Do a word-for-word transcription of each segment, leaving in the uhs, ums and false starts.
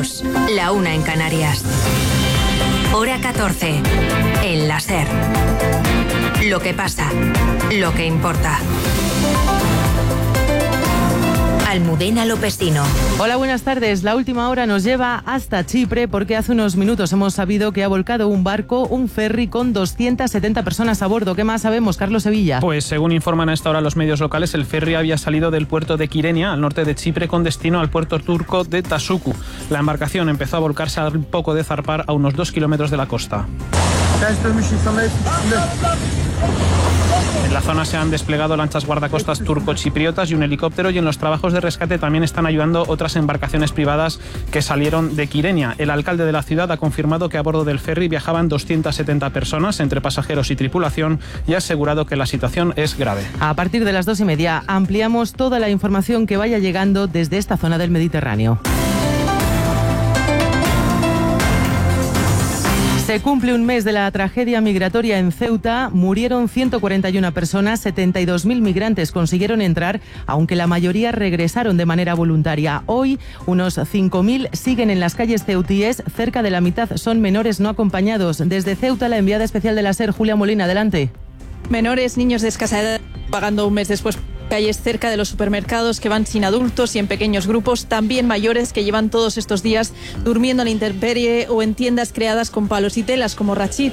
minutos, la una en Canarias. Hora catorce, en la SER. Lo que pasa, lo que importa. Almudena Lopesino. Hola, buenas tardes. La última hora nos lleva hasta Chipre porque hace unos minutos hemos sabido que ha volcado un barco, un ferry con doscientas setenta personas a bordo. ¿Qué más sabemos, Carlos Sevilla? Pues según informan a esta hora los medios locales, el ferry había salido del puerto de Kyrenia, al norte de Chipre, con destino al puerto turco de Tasuku. La embarcación empezó a volcarse al poco de zarpar a unos dos kilómetros de la costa. En la zona se han desplegado lanchas guardacostas turco-chipriotas y un helicóptero, y en los trabajos de rescate también están ayudando otras embarcaciones privadas que salieron de Kyrenia. El alcalde de la ciudad ha confirmado que a bordo del ferry viajaban doscientas setenta personas, entre pasajeros y tripulación, y ha asegurado que la situación es grave. A partir de las dos y media ampliamos toda la información que vaya llegando desde esta zona del Mediterráneo. Se cumple un mes de la tragedia migratoria en Ceuta. Murieron ciento cuarenta y una personas, setenta y dos mil migrantes consiguieron entrar, aunque la mayoría regresaron de manera voluntaria. Hoy, unos cinco mil siguen en las calles ceutíes, cerca de la mitad son menores no acompañados. Desde Ceuta, la enviada especial de la SER, Julia Molina, adelante. Menores, niños de escasa edad, pagando un mes después calles cerca de los supermercados, que van sin adultos y en pequeños grupos, también mayores que llevan todos estos días durmiendo a la intemperie o en tiendas creadas con palos y telas, como Rachid.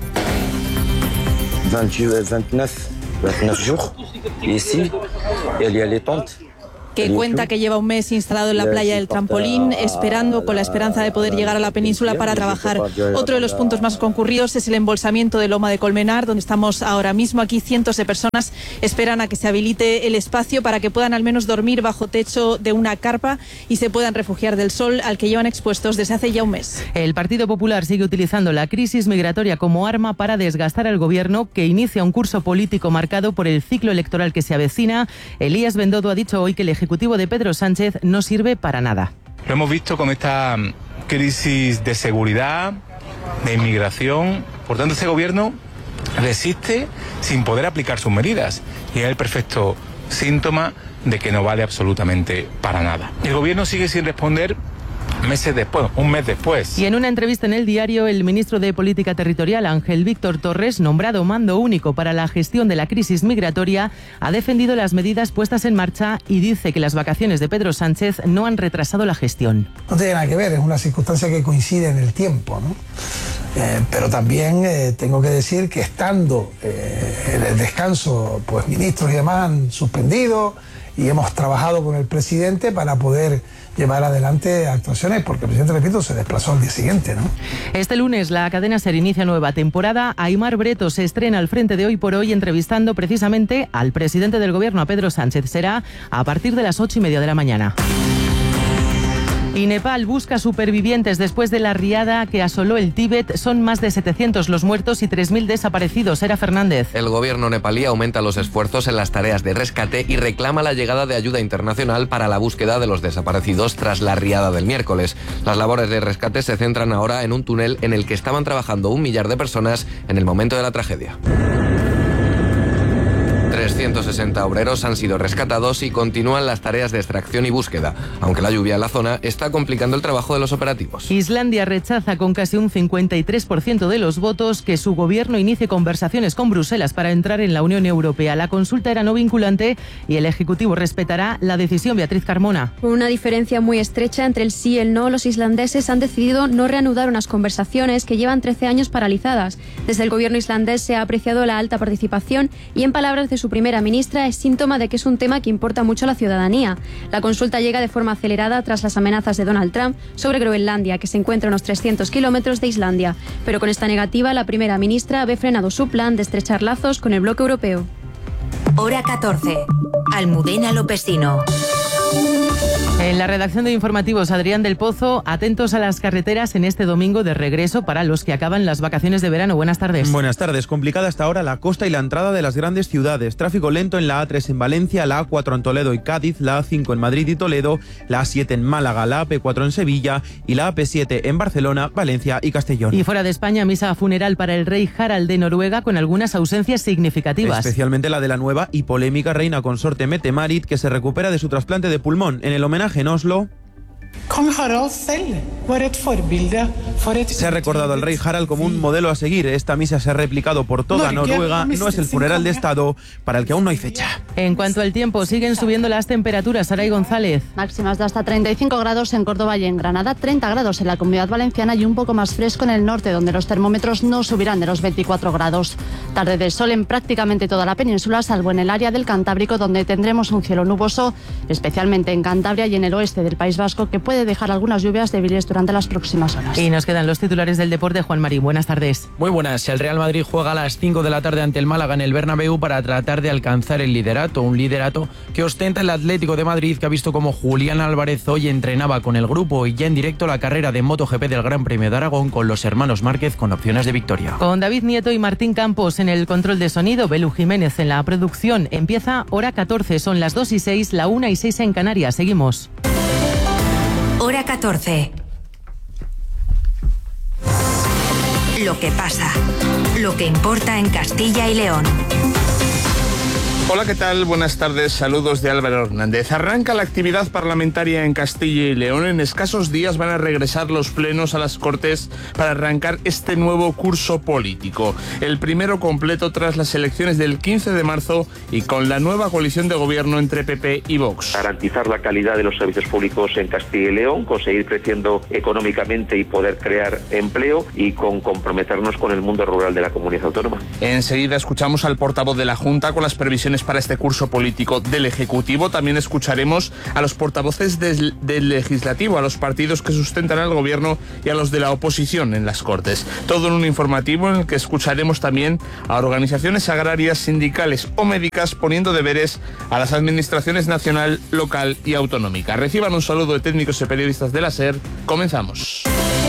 Que cuenta que lleva un mes instalado en la playa del Trampolín, esperando con la esperanza de poder llegar a la península para trabajar. Otro de los puntos más concurridos es el embolsamiento de Loma de Colmenar, donde estamos ahora mismo. Aquí cientos de personas esperan a que se habilite el espacio para que puedan al menos dormir bajo techo de una carpa y se puedan refugiar del sol al que llevan expuestos desde hace ya un mes. El Partido Popular sigue utilizando la crisis migratoria como arma para desgastar al gobierno, que inicia un curso político marcado por el ciclo electoral que se avecina. Elías Bendodo ha dicho hoy que el Ejecutivo de Pedro Sánchez no sirve para nada. Lo hemos visto con esta crisis de seguridad, de inmigración. Por tanto, este gobierno resiste sin poder aplicar sus medidas y es el perfecto síntoma de que no vale absolutamente para nada. El gobierno sigue sin responder meses después, un mes después. Y en una entrevista en El Diario, el ministro de Política Territorial, Ángel Víctor Torres, nombrado mando único para la gestión de la crisis migratoria, ha defendido las medidas puestas en marcha y dice que las vacaciones de Pedro Sánchez no han retrasado la gestión. No tiene nada que ver, es una circunstancia que coincide en el tiempo, ¿no? Eh, pero también eh, tengo que decir que estando eh, en el descanso, pues ministros y demás han suspendido y hemos trabajado con el presidente para poder llevar adelante actuaciones, porque el presidente, repito, se desplazó al día siguiente, ¿no? Este lunes la cadena SER inicia nueva temporada. Aimar Breto se estrena al frente de Hoy por Hoy, entrevistando precisamente al presidente del gobierno, a Pedro Sánchez. Será a partir de las ocho y media de la mañana. Y Nepal busca supervivientes después de la riada que asoló el Tíbet. Son más de setecientos los muertos y tres mil desaparecidos. Era Fernández. El gobierno nepalí aumenta los esfuerzos en las tareas de rescate y reclama la llegada de ayuda internacional para la búsqueda de los desaparecidos tras la riada del miércoles. Las labores de rescate se centran ahora en un túnel en el que estaban trabajando un millar de personas en el momento de la tragedia. trescientos sesenta obreros han sido rescatados y continúan las tareas de extracción y búsqueda, aunque la lluvia en la zona está complicando el trabajo de los operativos. Islandia rechaza con casi un cincuenta y tres por ciento de los votos que su gobierno inicie conversaciones con Bruselas para entrar en la Unión Europea. La consulta era no vinculante y el Ejecutivo respetará la decisión. Beatriz Carmona. Con una diferencia muy estrecha entre el sí y el no, los islandeses han decidido no reanudar unas conversaciones que llevan trece años paralizadas. Desde el gobierno islandés se ha apreciado la alta participación y, en palabras de su primera ministra, es síntoma de que es un tema que importa mucho a la ciudadanía. La consulta llega de forma acelerada tras las amenazas de Donald Trump sobre Groenlandia, que se encuentra a unos trescientos kilómetros de Islandia. Pero con esta negativa, la primera ministra ve frenado su plan de estrechar lazos con el bloque europeo. Hora catorce. Almudena Lopesino. En la redacción de Informativos, Adrián del Pozo, atentos a las carreteras en este domingo de regreso para los que acaban las vacaciones de verano. Buenas tardes. Buenas tardes. Complicada hasta ahora la costa y la entrada de las grandes ciudades. Tráfico lento en la A tres en Valencia, la A cuatro en Toledo y Cádiz, la A cinco en Madrid y Toledo, la A siete en Málaga, la A P cuatro en Sevilla y la A P siete en Barcelona, Valencia y Castellón. Y fuera de España, misa funeral para el rey Harald de Noruega con algunas ausencias significativas. Especialmente la de la nueva y polémica reina consorte Mette-Marit, que se recupera de su trasplante de pulmón. En el homenaje en Oslo... Se ha recordado al rey Harald como un modelo a seguir. Esta misa se ha replicado por toda Noruega. No es el funeral de Estado para el que aún no hay fecha. En cuanto al tiempo, siguen subiendo las temperaturas. Saray González. Máximas de hasta treinta y cinco grados en Córdoba y en Granada, treinta grados en la Comunidad Valenciana y un poco más fresco en el norte, donde los termómetros no subirán de los veinticuatro grados. Tarde de sol en prácticamente toda la península, salvo en el área del Cantábrico, donde tendremos un cielo nuboso, especialmente en Cantabria y en el oeste del País Vasco, que puede dejar algunas lluvias débiles durante las próximas horas. Y nos quedan los titulares del deporte. Juan Marín, buenas tardes. Muy buenas. El Real Madrid juega a las cinco de la tarde ante el Málaga en el Bernabéu para tratar de alcanzar el liderato, un liderato que ostenta el Atlético de Madrid, que ha visto como Julián Álvarez hoy entrenaba con el grupo y ya en directo la carrera de MotoGP del Gran Premio de Aragón con los hermanos Márquez con opciones de victoria. Con David Nieto y Martín Campos en el control de sonido, Belu Jiménez en la producción. Empieza hora catorce, son las dos y seis, la una y seis en Canarias. Seguimos. Hora catorce. Lo que pasa, lo que importa en Castilla y León. Hola, ¿qué tal? Buenas tardes, saludos de Álvaro Hernández. Arranca la actividad parlamentaria en Castilla y León. En escasos días van a regresar los plenos a las Cortes para arrancar este nuevo curso político. El primero completo tras las elecciones del quince de marzo y con la nueva coalición de gobierno entre P P y Vox. Garantizar la calidad de los servicios públicos en Castilla y León, conseguir creciendo económicamente y poder crear empleo y con comprometernos con el mundo rural de la comunidad autónoma. Enseguida escuchamos al portavoz de la Junta con las previsiones para este curso político del Ejecutivo. También escucharemos a los portavoces del, del Legislativo, a los partidos que sustentan al Gobierno y a los de la oposición en las Cortes. Todo en un informativo en el que escucharemos también a organizaciones agrarias, sindicales o médicas poniendo deberes a las administraciones nacional, local y autonómica. Reciban un saludo de técnicos y periodistas de la SER. Comenzamos.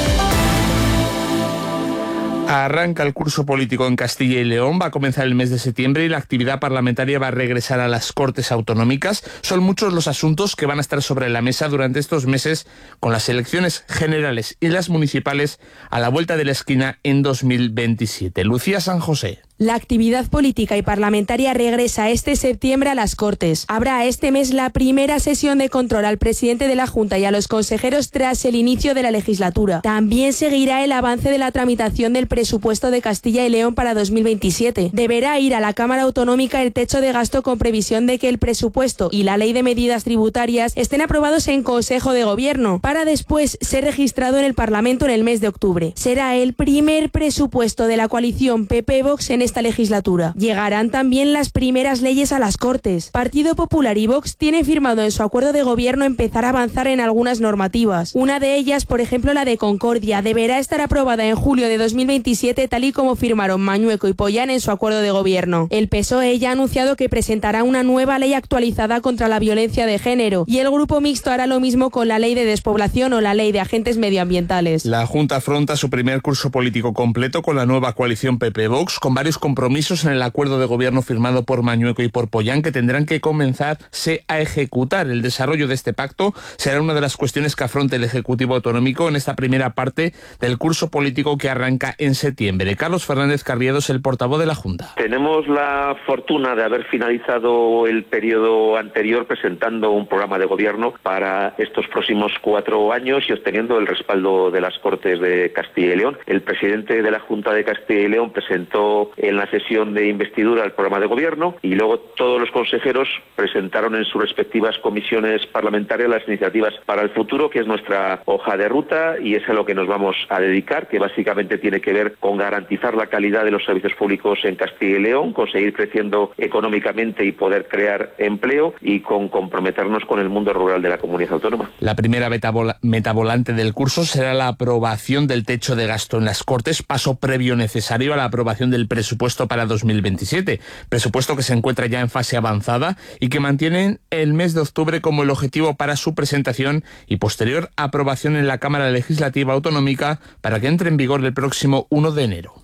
Arranca el curso político en Castilla y León, va a comenzar el mes de septiembre y la actividad parlamentaria va a regresar a las Cortes Autonómicas. Son muchos los asuntos que van a estar sobre la mesa durante estos meses, con las elecciones generales y las municipales a la vuelta de la esquina en dos mil veintisiete. Lucía San José. La actividad política y parlamentaria regresa este septiembre a las Cortes. Habrá este mes la primera sesión de control al presidente de la Junta y a los consejeros tras el inicio de la legislatura. También seguirá el avance de la tramitación del presupuesto de Castilla y León para dos mil veintisiete. Deberá ir a la Cámara Autonómica el techo de gasto con previsión de que el presupuesto y la ley de medidas tributarias estén aprobados en Consejo de Gobierno, para después ser registrado en el Parlamento en el mes de octubre. Será el primer presupuesto de la coalición P P-Vox en esta legislatura. Llegarán también las primeras leyes a las Cortes. Partido Popular y Vox tienen firmado en su acuerdo de gobierno empezar a avanzar en algunas normativas. Una de ellas, por ejemplo, la de Concordia, deberá estar aprobada en julio de dos mil veintisiete, tal y como firmaron Mañueco y Pollán en su acuerdo de gobierno. El P S O E ya ha anunciado que presentará una nueva ley actualizada contra la violencia de género y el Grupo Mixto hará lo mismo con la ley de despoblación o la ley de agentes medioambientales. La Junta afronta su primer curso político completo con la nueva coalición P P-Vox, con varios compromisos en el acuerdo de gobierno firmado por Mañueco y por Pollán que tendrán que comenzarse a ejecutar. El desarrollo de este pacto será una de las cuestiones que afronte el Ejecutivo Autonómico en esta primera parte del curso político que arranca en septiembre. Carlos Fernández Carriedo es el portavoz de la Junta. Tenemos la fortuna de haber finalizado el periodo anterior presentando un programa de gobierno para estos próximos cuatro años y obteniendo el respaldo de las Cortes de Castilla y León. El presidente de la Junta de Castilla y León presentó en la sesión de investidura el programa de gobierno y luego todos los consejeros presentaron en sus respectivas comisiones parlamentarias las iniciativas para el futuro, que es nuestra hoja de ruta y es a lo que nos vamos a dedicar, que básicamente tiene que ver con garantizar la calidad de los servicios públicos en Castilla y León, conseguir creciendo económicamente y poder crear empleo y con comprometernos con el mundo rural de la comunidad autónoma. La primera metavolante del curso será la aprobación del techo de gasto en las Cortes, paso previo necesario a la aprobación del presupuesto para dos mil veintisiete, presupuesto que se encuentra ya en fase avanzada y que mantienen el mes de octubre como el objetivo para su presentación y posterior aprobación en la Cámara Legislativa Autonómica para que entre en vigor el próximo uno de enero.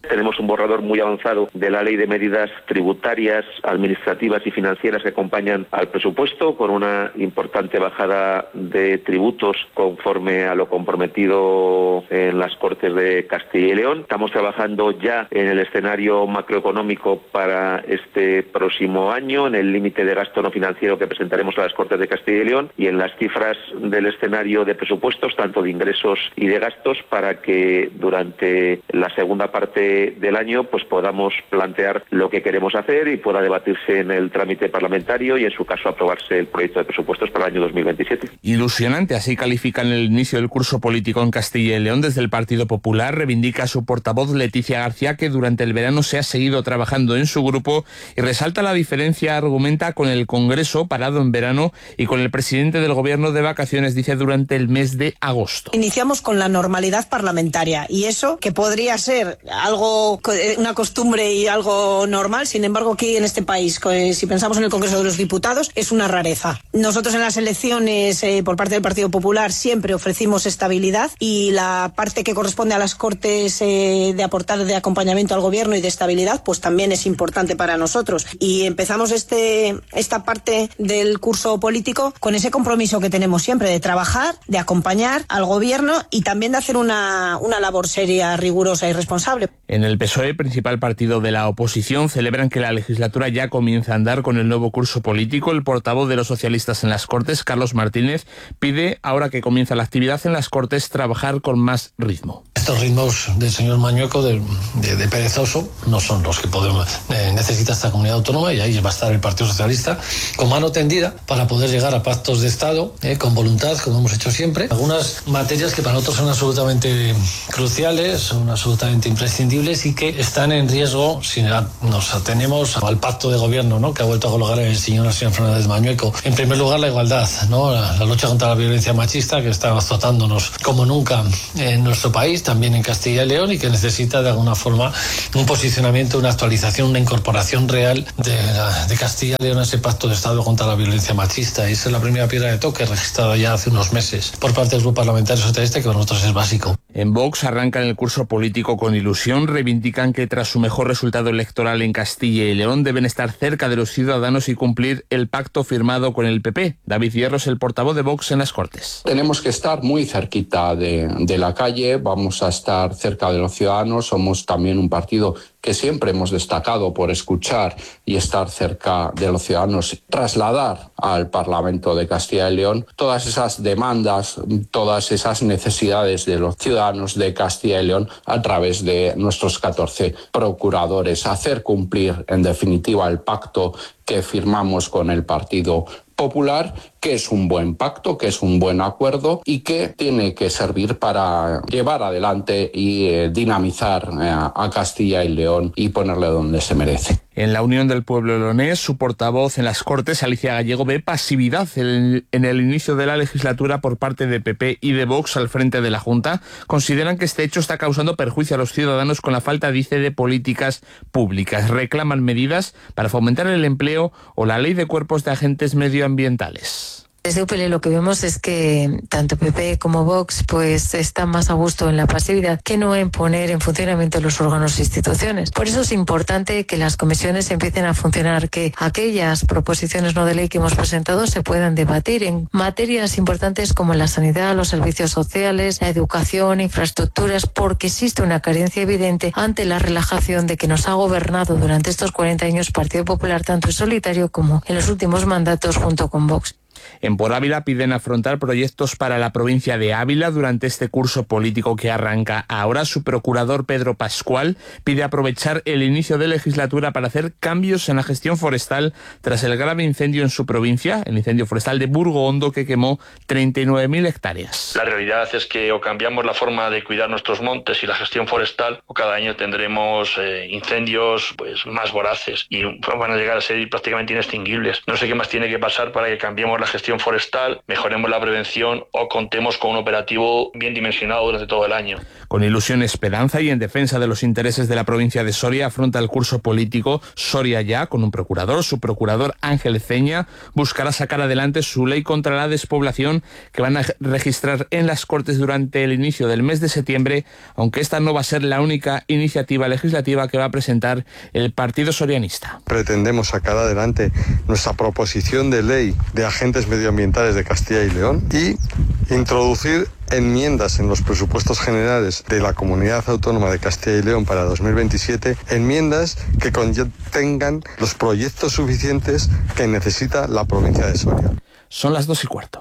Tenemos un borrador muy avanzado de la ley de medidas tributarias, administrativas y financieras que acompañan al presupuesto, con una importante bajada de tributos conforme a lo comprometido en las Cortes de Castilla y León. Estamos trabajando ya en el escenario macroeconómico para este próximo año, en el límite de gasto no financiero que presentaremos a las Cortes de Castilla y León y en las cifras del escenario de presupuestos, tanto de ingresos y de gastos, para que durante la segunda parte del año pues podamos plantear lo que queremos hacer y pueda debatirse en el trámite parlamentario y en su caso aprobarse el proyecto de presupuestos para el año dos mil veintisiete. Ilusionante, así califican el inicio del curso político en Castilla y León. Desde el Partido Popular reivindica a su portavoz Leticia García que durante el verano se ha seguido trabajando en su grupo y resalta la diferencia, argumenta, con el Congreso parado en verano y con el presidente del Gobierno de vacaciones, dice, durante el mes de agosto. Iniciamos con la normalidad parlamentaria y eso, que podría ser algo, una costumbre y algo normal, sin embargo aquí en este país, si pensamos en el Congreso de los Diputados, es una rareza. Nosotros en las elecciones eh, por parte del Partido Popular siempre ofrecimos estabilidad y la parte que corresponde a las Cortes eh, de aportar de acompañamiento al Gobierno y de estabilidad pues también es importante para nosotros. Y empezamos este, esta parte del curso político con ese compromiso que tenemos siempre de trabajar, de acompañar al Gobierno y también de hacer una, una labor seria, rigurosa y responsable. En el P S O E, principal partido de la oposición, celebran que la legislatura ya comienza a andar con el nuevo curso político. El portavoz de los socialistas en las Cortes, Carlos Martínez, pide, ahora que comienza la actividad en las Cortes, trabajar con más ritmo. Estos ritmos del señor Mañueco de, de, de perezoso no son los que podemos eh, necesita esta comunidad autónoma, y ahí va a estar el Partido Socialista con mano tendida para poder llegar a pactos de Estado eh, con voluntad, como hemos hecho siempre. Algunas materias que para nosotros son absolutamente cruciales, son absolutamente imprescindibles y que están en riesgo si nos atenemos al pacto de gobierno, ¿no?, que ha vuelto a colocar el señor, el señor Fernández Mañueco. En primer lugar, la igualdad, ¿no?, la, la lucha contra la violencia machista, que está azotándonos como nunca en nuestro país, también en Castilla y León, y que necesita de alguna forma un posicionamiento, una actualización, una incorporación real de, la, de Castilla y León a ese pacto de Estado contra la violencia machista. Y esa es la primera piedra de toque registrada ya hace unos meses por parte del Grupo Parlamentario Socialista, que para nosotros es básico. En Vox arrancan el curso político con ilusión, reivindican que tras su mejor resultado electoral en Castilla y León deben estar cerca de los ciudadanos y cumplir el pacto firmado con el P P. David Hierro es el portavoz de Vox en las Cortes. Tenemos que estar muy cerquita de, de la calle, vamos a estar cerca de los ciudadanos, somos también un partido que siempre hemos destacado por escuchar y estar cerca de los ciudadanos, trasladar al Parlamento de Castilla y León todas esas demandas, todas esas necesidades de los ciudadanos de Castilla y León a través de nuestros catorce procuradores, hacer cumplir en definitiva el pacto que firmamos con el Partido Popular, que es un buen pacto, que es un buen acuerdo y que tiene que servir para llevar adelante y eh, dinamizar eh, a Castilla y León y ponerle donde se merece. En la Unión del Pueblo Leonés, su portavoz en las Cortes, Alicia Gallego, ve pasividad en el inicio de la legislatura por parte de P P y de Vox al frente de la Junta. Consideran que este hecho está causando perjuicio a los ciudadanos con la falta, dice, de políticas públicas. Reclaman medidas para fomentar el empleo o la ley de cuerpos de agentes medioambientales. Desde U P L lo que vemos es que tanto P P como Vox pues están más a gusto en la pasividad que no en poner en funcionamiento los órganos e instituciones. Por eso es importante que las comisiones empiecen a funcionar, que aquellas proposiciones no de ley que hemos presentado se puedan debatir en materias importantes como la sanidad, los servicios sociales, la educación, infraestructuras, porque existe una carencia evidente ante la relajación de que nos ha gobernado durante estos cuarenta años Partido Popular, tanto en solitario como en los últimos mandatos junto con Vox. En Por Ávila piden afrontar proyectos para la provincia de Ávila durante este curso político que arranca ahora. Su procurador Pedro Pascual pide aprovechar el inicio de legislatura para hacer cambios en la gestión forestal tras el grave incendio en su provincia, el incendio forestal de Burgo Hondo, que quemó treinta y nueve mil hectáreas. La realidad es que o cambiamos la forma de cuidar nuestros montes y la gestión forestal, o cada año tendremos eh, incendios pues más voraces y van a llegar a ser prácticamente inextinguibles. No sé qué más tiene que pasar para que cambiemos la gestión gestión forestal, mejoremos la prevención o contemos con un operativo bien dimensionado durante todo el año. Con ilusión, esperanza y en defensa de los intereses de la provincia de Soria afronta el curso político Soria Ya con un procurador. Su procurador Ángel Ceña buscará sacar adelante su ley contra la despoblación que van a registrar en las Cortes durante el inicio del mes de septiembre, aunque esta no va a ser la única iniciativa legislativa que va a presentar el Partido Sorianista. Pretendemos sacar adelante nuestra proposición de ley de agentes medioambientales de Castilla y León y introducir enmiendas en los presupuestos generales de la Comunidad Autónoma de Castilla y León para dos mil veintisiete, enmiendas que contengan los proyectos suficientes que necesita la provincia de Soria. Son las dos y cuarto.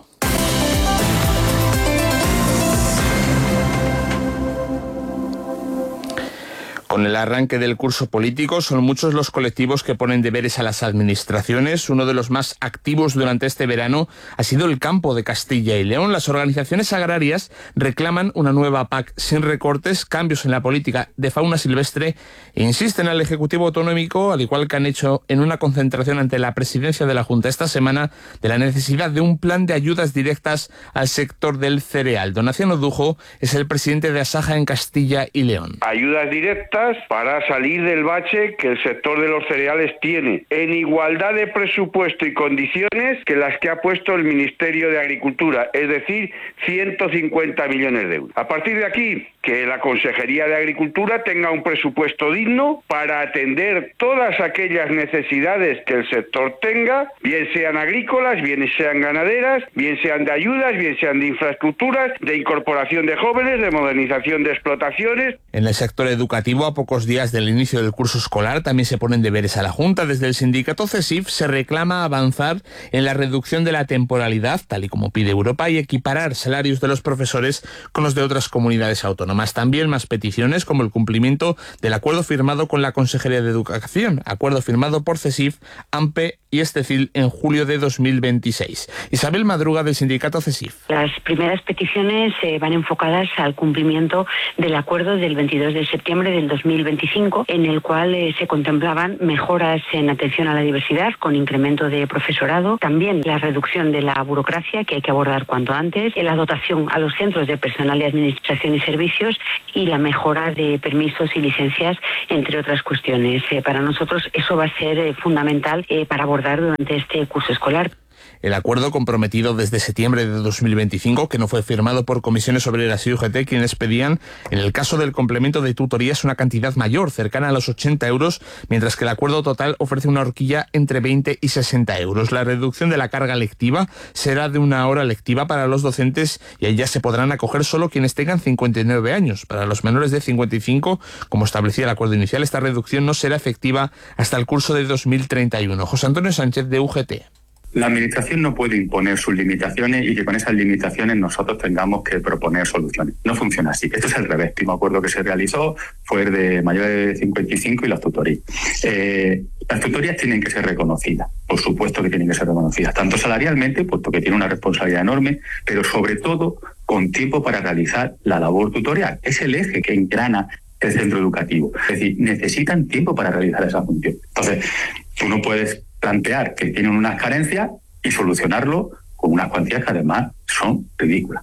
Con el arranque del curso político son muchos los colectivos que ponen deberes a las administraciones. Uno de los más activos durante este verano ha sido el campo de Castilla y León. Las organizaciones agrarias reclaman una nueva P A C sin recortes, cambios en la política de fauna silvestre e insisten al Ejecutivo Autonómico, al igual que han hecho en una concentración ante la presidencia de la Junta esta semana, de la necesidad de un plan de ayudas directas al sector del cereal. Donaciano Dujo es el presidente de Asaja en Castilla y León. Ayudas directas para salir del bache que el sector de los cereales tiene, en igualdad de presupuesto y condiciones que las que ha puesto el Ministerio de Agricultura, es decir, ciento cincuenta millones de euros. A partir de aquí, que la Consejería de Agricultura tenga un presupuesto digno para atender todas aquellas necesidades que el sector tenga, bien sean agrícolas, bien sean ganaderas, bien sean de ayudas, bien sean de infraestructuras, de incorporación de jóvenes, de modernización de explotaciones. En el sector educativo, a pocos días del inicio del curso escolar, también se ponen deberes a la Junta. Desde el sindicato CESIF se reclama avanzar en la reducción de la temporalidad, tal y como pide Europa, y equiparar salarios de los profesores con los de otras comunidades autónomas. También más peticiones, como el cumplimiento del acuerdo firmado con la Consejería de Educación, acuerdo firmado por CESIF, AMPE y Estecil en julio de dos mil veintiséis. Isabel Madruga, del sindicato CESIF. Las primeras peticiones eh, van enfocadas al cumplimiento del acuerdo del veintidós de septiembre del dos mil veinticinco, en el cual eh, se contemplaban mejoras en atención a la diversidad con incremento de profesorado, también la reducción de la burocracia que hay que abordar cuanto antes, la dotación a los centros de personal de administración y servicios y la mejora de permisos y licencias, entre otras cuestiones. Eh, para nosotros eso va a ser eh, fundamental eh, para abordar durante este curso escolar. El acuerdo comprometido desde septiembre de dos mil veinticinco, que no fue firmado por Comisiones Obreras y U G T, quienes pedían, en el caso del complemento de tutorías, una cantidad mayor, cercana a los ochenta euros, mientras que el acuerdo total ofrece una horquilla entre veinte y sesenta euros. La reducción de la carga lectiva será de una hora lectiva para los docentes y a ella se podrán acoger solo quienes tengan cincuenta y nueve años. Para los menores de cincuenta y cinco, como establecía el acuerdo inicial, esta reducción no será efectiva hasta el curso de dos mil treinta y uno. José Antonio Sánchez, de U G T. La Administración no puede imponer sus limitaciones y que con esas limitaciones nosotros tengamos que proponer soluciones. No funciona así. Esto es al revés. El último acuerdo que se realizó fue el de mayores de cincuenta y cinco y las tutorías. Eh, las tutorías tienen que ser reconocidas. Por supuesto que tienen que ser reconocidas, tanto salarialmente, puesto que tiene una responsabilidad enorme, pero sobre todo con tiempo para realizar la labor tutorial. Es el eje que engrana el centro educativo. Es decir, necesitan tiempo para realizar esa función. Entonces, tú no puedes plantear que tienen unas carencias y solucionarlo con unas cuantías que además son ridículas.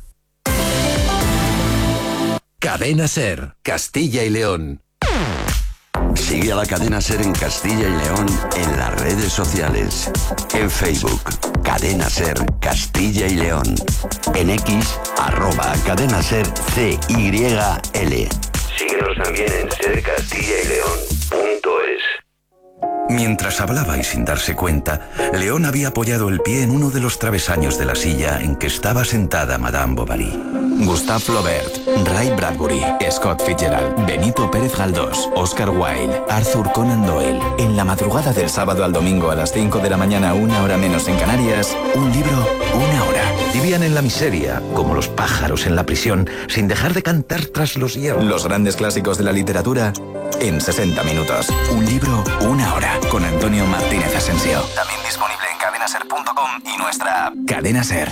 Cadena SER, Castilla y León. Sigue a la Cadena SER en Castilla y León en las redes sociales. En Facebook, Cadena SER Castilla y León. En X, arroba Cadena SER C Y L. Síguenos también en ser castilla y león punto es. Mientras hablaba y sin darse cuenta, León había apoyado el pie en uno de los travesaños de la silla en que estaba sentada Madame Bovary. Gustave Flaubert, Ray Bradbury, Scott Fitzgerald, Benito Pérez Galdós, Oscar Wilde, Arthur Conan Doyle. En la madrugada del sábado al domingo a las cinco de la mañana, una hora menos en Canarias, un libro, una hora. Vivían en la miseria, como los pájaros en la prisión, sin dejar de cantar tras los hierros. Los grandes clásicos de la literatura en sesenta minutos. Un libro, una hora. Con Antonio Martínez Asensio. También disponible en cadena ser punto com y nuestra app. Cadena SER.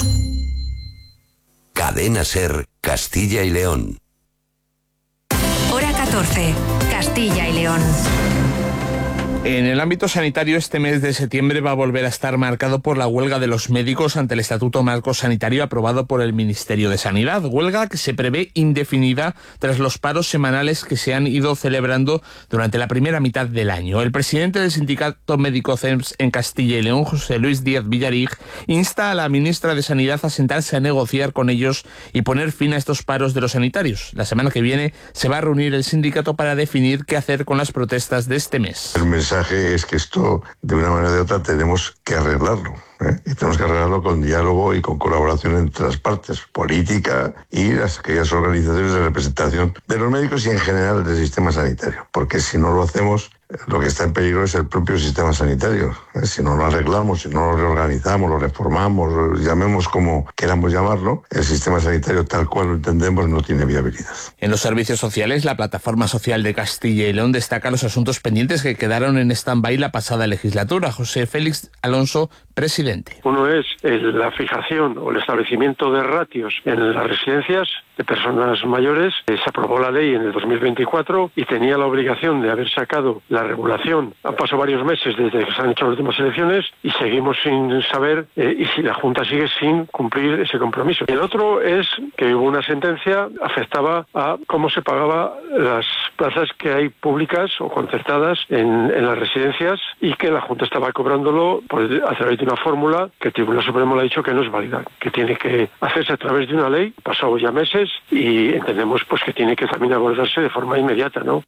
Cadena SER, Castilla y León. Hora catorce, Castilla y León. En el ámbito sanitario, este mes de septiembre va a volver a estar marcado por la huelga de los médicos ante el Estatuto Marco Sanitario aprobado por el Ministerio de Sanidad. Huelga que se prevé indefinida tras los paros semanales que se han ido celebrando durante la primera mitad del año. El presidente del Sindicato Médico C E M S en Castilla y León, José Luis Díaz Villarig, insta a la ministra de Sanidad a sentarse a negociar con ellos y poner fin a estos paros de los sanitarios. La semana que viene se va a reunir el sindicato para definir qué hacer con las protestas de este mes. El mensaje es que esto, de una manera o de otra, tenemos que arreglarlo. ¿eh? Y tenemos que arreglarlo con diálogo y con colaboración entre las partes, política y las aquellas organizaciones de representación de los médicos y en general del sistema sanitario. Porque si no lo hacemos, lo que está en peligro es el propio sistema sanitario. ¿eh? Si no lo arreglamos, si no lo reorganizamos, lo reformamos, lo llamemos como queramos llamarlo, el sistema sanitario tal cual lo entendemos no tiene viabilidad. En los servicios sociales, la Plataforma Social de Castilla y León destaca los asuntos pendientes que quedaron en stand-by la pasada legislatura. José Félix Alonso, presidente. Uno es el, la fijación o el establecimiento de ratios en las residencias de personas mayores. Se aprobó la ley en el dos mil veinticuatro y tenía la obligación de haber sacado la regulación. Han pasado varios meses desde que se han hecho las últimas elecciones y seguimos sin saber eh, y si la Junta sigue sin cumplir ese compromiso. El otro es que hubo una sentencia afectaba a cómo se pagaba las plazas que hay públicas o concertadas en, en las residencias y que la Junta estaba cobrándolo por, a través de una fórmula que el Tribunal Supremo le ha dicho que no es válida, que tiene que hacerse a través de una ley. Pasado ya meses y entendemos pues que tiene que también abordarse de forma inmediata, ¿no?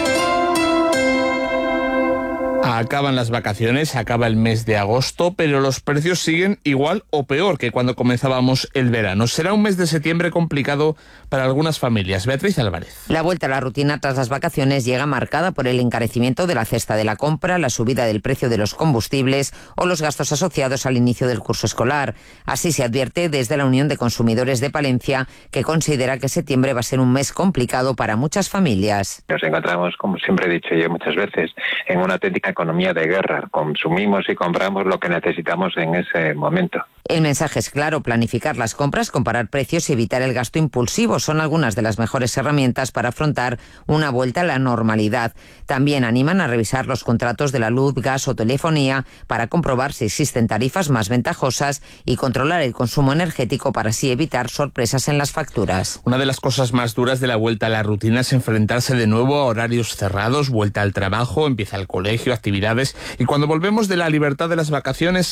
Acaban las vacaciones, acaba el mes de agosto, pero los precios siguen igual o peor que cuando comenzábamos el verano. Será un mes de septiembre complicado para algunas familias. Beatriz Álvarez. La vuelta a la rutina tras las vacaciones llega marcada por el encarecimiento de la cesta de la compra, la subida del precio de los combustibles o los gastos asociados al inicio del curso escolar. Así se advierte desde la Unión de Consumidores de Palencia, que considera que septiembre va a ser un mes complicado para muchas familias. Nos encontramos, como siempre he dicho yo muchas veces, en una auténtica economía de guerra. Consumimos y compramos lo que necesitamos en ese momento. El mensaje es claro: planificar las compras, comparar precios y evitar el gasto impulsivo son algunas de las mejores herramientas para afrontar una vuelta a la normalidad. También animan a revisar los contratos de la luz, gas o telefonía para comprobar si existen tarifas más ventajosas y controlar el consumo energético para así evitar sorpresas en las facturas. Una de las cosas más duras de la vuelta a la rutina es enfrentarse de nuevo a horarios cerrados, vuelta al trabajo, empieza el colegio, actividades, y cuando volvemos de la libertad de las vacaciones